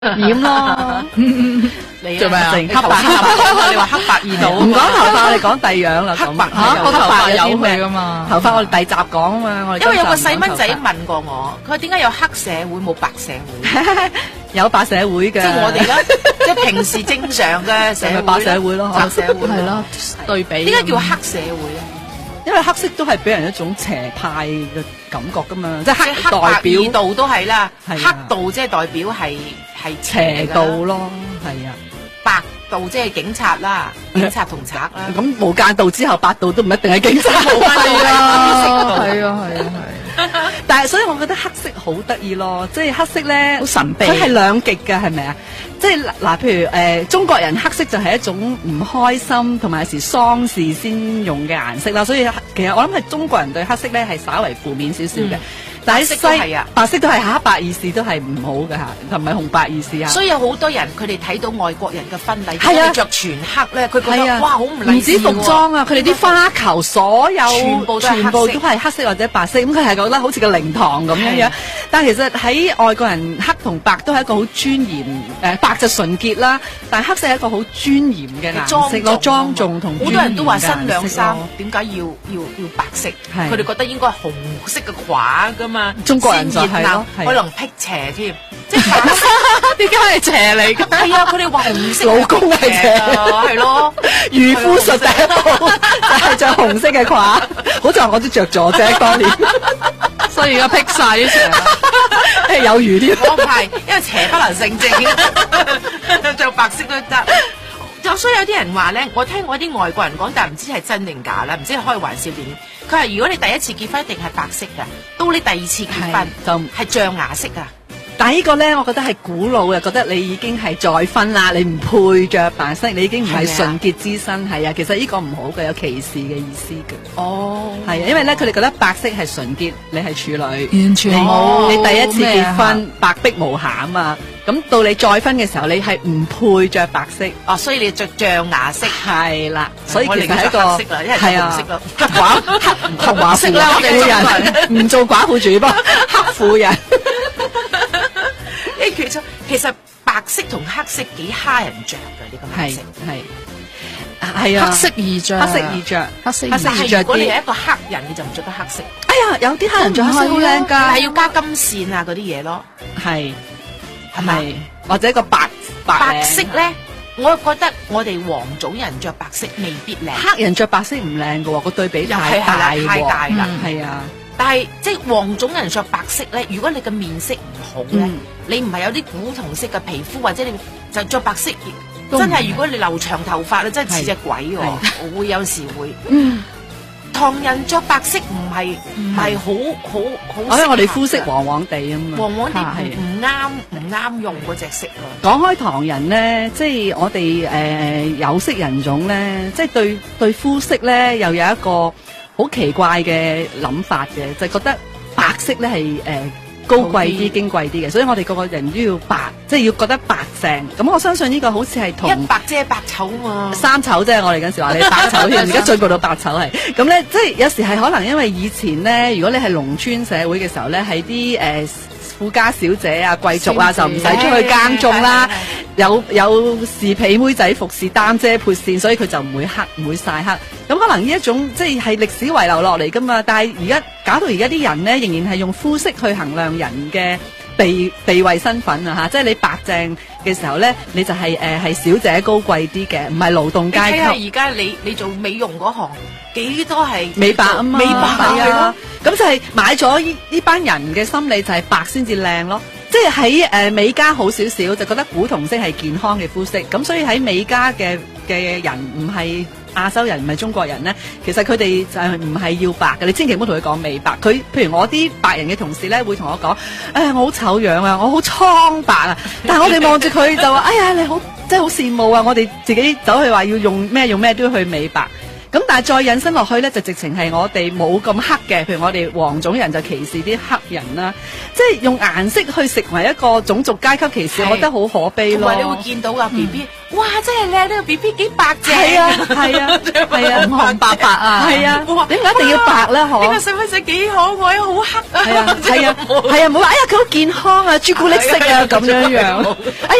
染咯。 你做咩啊？ 黑白你話黑白二道， 唔講頭髮，我哋講第樣啦。 黑白個頭髮有佢噶嘛？ 頭髮我哋第集講啊嘛。我哋因為有個細蚊仔問過我，佢話點解有黑社會冇白社會？ 有白社會嘅， 即係我哋而家即係平時正常嘅社會， 白社會咯， 白社會係咯，對比。 點解叫黑社會咧？ 因為黑色都係俾人一種邪派嘅感覺噶嘛，即係黑黑白代表二道都係啦， 係啊黑道即係代表係邪道咯，係啊。 白道即係警察啦，警察同賊啦。 咁無間道之後，白道都唔一定係警察。 係啊，係啊，係啊。 但係所以我覺得黑色好得意咯，即係黑色咧好神秘， 佢係兩極嘅，係咪啊？即係嗱，譬如中國人黑色就係一種唔開心同埋有時喪事先用嘅顏色啦，所以其實我諗係中國人對黑色咧係稍為負面少少嘅。但係白色都係黑白二事都係唔好嘅嚇，同埋紅白二事啊。 所以有好多人佢哋睇到外國人嘅婚禮，佢哋着全黑咧，佢覺得哇好唔理智喎。 唔止服裝啊，佢哋啲花球所有全部都係黑色或者白色，咁佢係覺得好似個靈堂咁樣樣。但係其實喺外國人黑同白都係一個好尊嚴，白就純潔啦，但係黑色係一個好尊嚴嘅顏色咯，莊重同好多人都話新娘衫點解要白色？佢哋覺得應該係紅色嘅褂㗎嘛。 中國人就係咯， 可能辟邪添，即係白色點解係邪嚟㗎？ 係啊，佢哋話紅色老公係邪， 係咯， 漁夫術第一步就係着紅色嘅褂，好在我都着咗啫，當年， 所以而家辟晒啲邪， 有魚添。 我係因為邪不能勝正，着白色都得。所以有啲人話咧，我聽我啲外國人講，但係唔知係真定假啦，唔知係開玩笑點。佢話如果你第一次結婚一定係白色噶，到你第二次結婚就係象牙色噶。 但係呢個咧，我覺得係古老嘅，覺得你已經係再婚啦，你唔配着白色，你已經唔係純潔之身，係啊。其實呢個唔好嘅，有歧視嘅意思嘅。 哦， 係啊，因為咧佢哋覺得白色係純潔，你係處女， 完全冇。 你第一次結婚白璧無瑕啊嘛。咁到你再婚嘅時候，你係唔配着白色， 哦，所以你着象牙色， 係啦，所以其實係一個黑色啦，一係紅色咯， 黑寡婦啦，我哋婦人唔做寡婦住噃，黑婦人。 其實白色同黑色幾蝦人着嘅呢個顏色， 係啊， 黑色易着， 黑色易着， 黑色易着。如果你係一個黑人，你就唔着得黑色。 哎呀，有啲黑人着黑色好靚㗎， 但係要加金線啊嗰啲嘢咯， 係咪？ 或者個白色咧，我覺得我哋黃種人着白色未必靚， 黑人着白色唔靚㗎喎，個對比太大啦，係啊。 但係即係黃種人着白色咧，如果你嘅面色唔好咧，你唔係有啲古銅色嘅皮膚，或者你就着白色，真係如果你留長頭髮咧，真係似隻鬼喎，會有時會。唐人着白色唔係好， 因為我哋膚色黃黃地啊嘛， 黃黃地唔啱用嗰隻色咯。 講開唐人咧，即係我哋有色人種咧，即係對膚色咧又有一個好奇怪嘅諗法嘅，就係覺得白色咧係高貴啲、矜貴啲嘅，所以我哋個個人都要白，即係要覺得白淨。咁我相信呢個好似係同一白遮百醜嘛， 三醜啫。我哋嗰時話你白醜添，而家進步到白醜係。咁咧，即係有時係可能因為以前咧，如果你係農村社會嘅時候咧，係啲富家小姐啊、貴族啊，就唔使出去耕種啦，有侍婢妹仔服侍擔遮潑扇，所以佢就唔會黑，唔會曬黑。咁可能呢一種即係歷史遺留落嚟噶嘛，但係而家搞到而家啲人咧，仍然係用膚色去衡量人嘅地位身份啊嚇，即係你白淨嘅時候咧，你就係小姐高貴啲嘅，唔係勞動階級。 睇下而家你做美容嗰行幾多係美白啊嘛， 美白係咯， 咁就係買咗呢班人嘅心理就係白先至靚咯。即係喺美加好少少，就覺得古銅色係健康嘅膚色，咁所以喺美加嘅人唔係亞洲人，唔係中國人咧，其實佢哋就係唔係要白嘅，你千祈唔好同佢講美白。佢譬如我啲白人嘅同事咧，會同我講：我好醜樣啊，我好蒼白啊。但係我哋望住佢就話：哎呀，你好，真係好羨慕啊！我哋自己走去話要用咩都要去美白。 咁但係再引申落去咧，就直情係我哋冇咁黑嘅，譬如我哋黃種人就歧視啲黑人啦，即係用顏色去成為一個種族階級歧視，我覺得好可悲咯。 同埋你會見到啊 B B，哇真係靚呢個 B B 幾白淨， 係啊係啊係啊， 紅紅白白啊， 係啊， 哇點解一定要白咧？ 呢個嗬？ 細蚊仔幾可愛，好黑啊！ 係啊係啊係啊，唔好話哎呀佢好健康啊，朱古力色啊咁樣樣。哎